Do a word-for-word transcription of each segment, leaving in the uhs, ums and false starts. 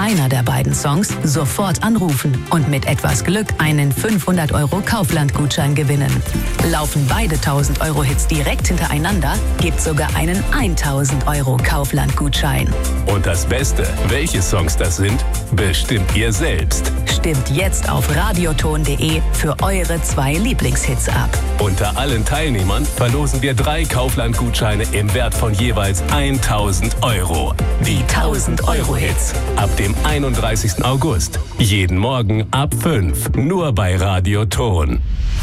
einer der beiden Songs, sofort anrufen und mit etwas Glück einen fünfhundert Euro Kaufland-Gutschein gewinnen. Laufen beide tausend Euro Hits direkt hintereinander, gibt's sogar einen tausend Euro Kaufland-Gutschein. Und das Beste, welche Songs das sind, bestimmt ihr selbst. Stimmt jetzt auf radioton punkt de für eure zwei Lieblingshits ab. Unter allen Teilnehmern verlosen wir drei Kaufland-Gutscheine im Wert von jeweils tausend Euro. Die tausend Euro Hits. Ab dem einunddreißigsten August. Jeden Morgen ab fünf. Nur bei Radioton.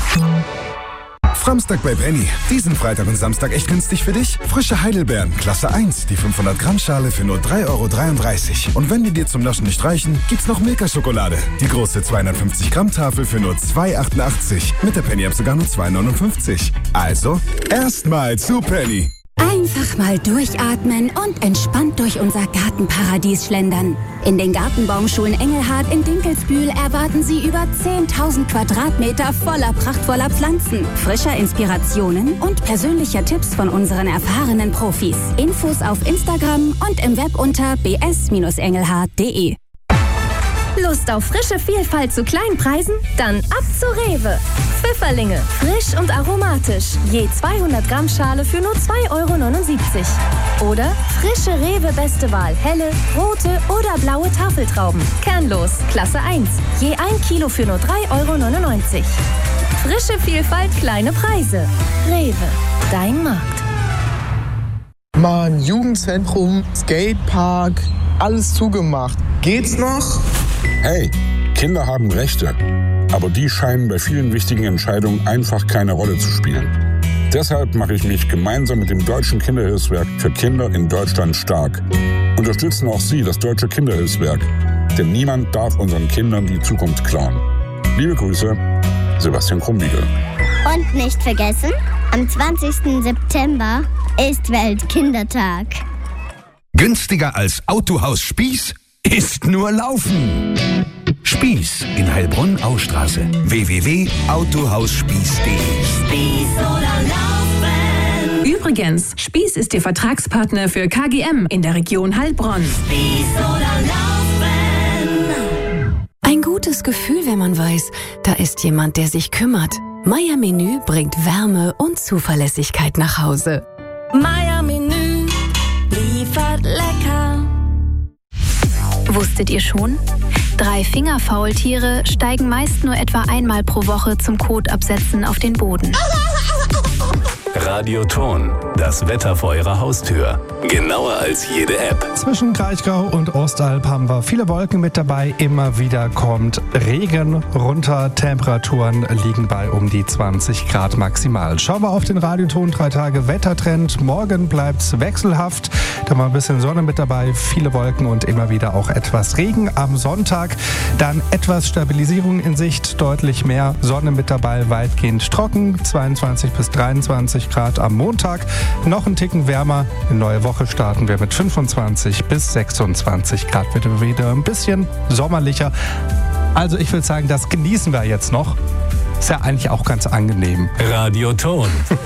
Framstag bei Penny. Diesen Freitag und Samstag echt günstig für dich. Frische Heidelbeeren, Klasse eins, die fünfhundert Gramm Schale für nur drei Euro dreiunddreißig. Und wenn die dir zum Naschen nicht reichen, gibt's noch Milka-Schokolade. Die große zweihundertfünfzig Gramm Tafel für nur zwei Euro achtundachtzig. Mit der Penny-App sogar nur zwei Euro neunundfünfzig. Also, erstmal zu Penny. Einfach mal durchatmen und entspannt durch unser Gartenparadies schlendern. In den Gartenbaumschulen Engelhard in Dinkelsbühl erwarten Sie über zehntausend Quadratmeter voller prachtvoller Pflanzen, frischer Inspirationen und persönlicher Tipps von unseren erfahrenen Profis. Infos auf Instagram und im Web unter b s engelhard punkt de. Lust auf frische Vielfalt zu Kleinpreisen? Dann ab zu Rewe. Pfifferlinge, frisch und aromatisch. Je zweihundert Gramm Schale für nur zwei Euro neunundsiebzig. Oder frische Rewe Beste Wahl, helle, rote oder blaue Tafeltrauben. Kernlos, Klasse eins. Je ein Kilo für nur drei Euro neunundneunzig. Frische Vielfalt, kleine Preise. Rewe, dein Markt. Mann, Jugendzentrum, Skatepark, alles zugemacht. Geht's noch? Hey, Kinder haben Rechte, aber die scheinen bei vielen wichtigen Entscheidungen einfach keine Rolle zu spielen. Deshalb mache ich mich gemeinsam mit dem Deutschen Kinderhilfswerk für Kinder in Deutschland stark. Unterstützen auch Sie das Deutsche Kinderhilfswerk, denn niemand darf unseren Kindern die Zukunft klauen. Liebe Grüße, Sebastian Krumbiegel. Und nicht vergessen, am zwanzigsten September ist Weltkindertag. Günstiger als Autohaus Spieß ist nur Laufen. Spieß in Heilbronn-Austraße. w w w punkt autohausspieß punkt de. Spieß oder Laufen. Übrigens, Spieß ist Ihr Vertragspartner für K G M in der Region Heilbronn. Spieß oder Laufen. Ein gutes Gefühl, wenn man weiß, da ist jemand, der sich kümmert. Meier Menü bringt Wärme und Zuverlässigkeit nach Hause. Meier Menü liefert lecker. Wusstet ihr schon? Drei-Finger-Faultiere steigen meist nur etwa einmal pro Woche zum Kotabsetzen auf den Boden. Radioton, das Wetter vor Ihrer Haustür. Genauer als jede App. Zwischen Kraichgau und Ostalb haben wir viele Wolken mit dabei. Immer wieder kommt Regen runter. Temperaturen liegen bei um die zwanzig Grad maximal. Schauen wir auf den Radioton, drei Tage Wettertrend. Morgen bleibt's wechselhaft. Da haben wir ein bisschen Sonne mit dabei, viele Wolken und immer wieder auch etwas Regen. Am Sonntag dann etwas Stabilisierung in Sicht, deutlich mehr Sonne mit dabei, weitgehend trocken. zweiundzwanzig bis dreiundzwanzig Grad am Montag. Noch ein Ticken wärmer. Eine neue Woche starten wir mit fünfundzwanzig bis sechsundzwanzig Grad. Wird wieder ein bisschen sommerlicher. Also ich würde sagen, das genießen wir jetzt noch. Ist ja eigentlich auch ganz angenehm. Radioton,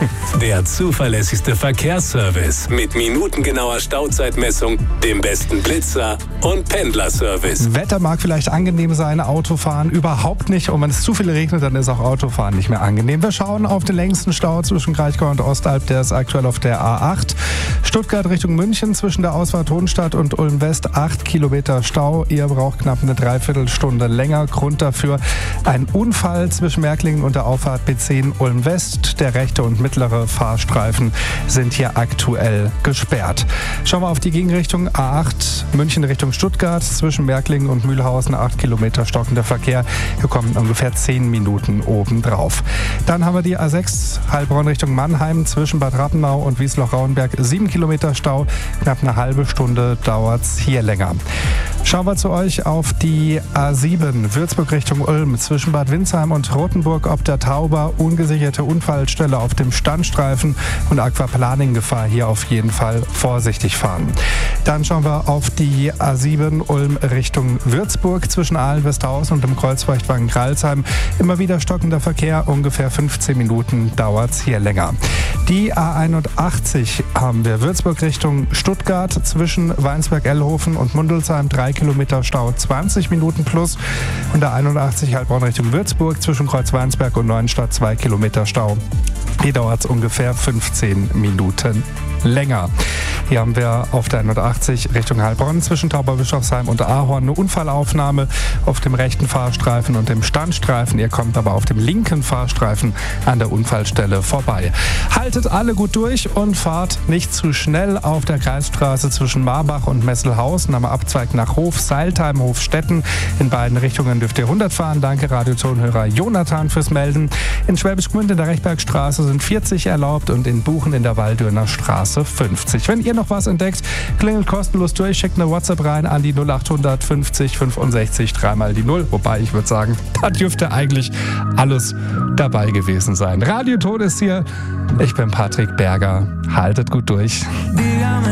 der zuverlässigste Verkehrsservice mit minutengenauer Stauzeitmessung, dem besten Blitzer und Pendlerservice. Wetter mag vielleicht angenehm sein, Autofahren überhaupt nicht. Und wenn es zu viel regnet, dann ist auch Autofahren nicht mehr angenehm. Wir schauen auf den längsten Stau zwischen Kraichgau und Ostalb. Der ist aktuell auf der A acht. Stuttgart Richtung München zwischen der Ausfahrt Hohenstadt und Ulm West. acht Kilometer Stau. Ihr braucht knapp eine Dreiviertelstunde länger. Grund dafür ein Unfall zwischen Merklingen und der Auffahrt B zehn Ulm West. Der rechte und mittlere Fahrstreifen sind hier aktuell gesperrt. Schauen wir auf die Gegenrichtung. A acht München Richtung Stuttgart zwischen Merklingen und Mühlhausen. acht Kilometer stockender Verkehr. Hier kommen ungefähr zehn Minuten obendrauf. Dann haben wir die A sechs Heilbronn Richtung Mannheim zwischen Bad Rappenau und Wiesloch-Rauenberg. sieben Kilometer Stau. Knapp eine halbe Stunde dauert es hier länger. Schauen wir zu euch auf die A sieben Würzburg Richtung Ulm zwischen Bad Windsheim und Rothenburg ob der Tauber. Ungesicherte Unfallstelle auf dem Standstreifen und Aquaplaning-Gefahr. Hier auf jeden Fall vorsichtig fahren. Dann schauen wir auf die A sieben Ulm Richtung Würzburg zwischen Aalen-Westhausen und dem Kreuzbergwangen-Kralsheim. Immer wieder stockender Verkehr. Ungefähr fünfzehn Minuten dauert es hier länger. Die A einundachtzig haben wir Würzburg Richtung Stuttgart zwischen Weinsberg-Ellhofen und Mundelsheim. drei Kilometer Stau, zwanzig Minuten plus. Und der einundachtzig Heilbronn Richtung Würzburg zwischen Kreuzweinsberg und Neuenstadt zwei Kilometer Stau. Hier dauert es ungefähr fünfzehn Minuten länger. Hier haben wir auf der einundachtzig Richtung Heilbronn zwischen Tauberbischofsheim und Ahorn eine Unfallaufnahme auf dem rechten Fahrstreifen und dem Standstreifen. Ihr kommt aber auf dem linken Fahrstreifen an der Unfallstelle vorbei. Haltet alle gut durch und fahrt nicht zu schnell auf der Kreisstraße zwischen Marbach und Messelhausen am Abzweig nach Hof, Seiltheim, Hofstetten. In beiden Richtungen dürft ihr hundert fahren. Danke Radiotonhörer Jonathan fürs Melden. In Schwäbisch Gmünd in der Rechbergstraße sind vierzig erlaubt und in Buchen in der Waldürner Straße fünfzig. Wenn ihr noch was entdeckt, klingelt kostenlos durch, schickt eine WhatsApp rein an die null achthundert fünfzig fünfundsechzig dreimal die null. Wobei ich würde sagen, da dürfte eigentlich alles dabei gewesen sein. Radio Tod ist hier. Ich bin Patrick Berger. Haltet gut durch.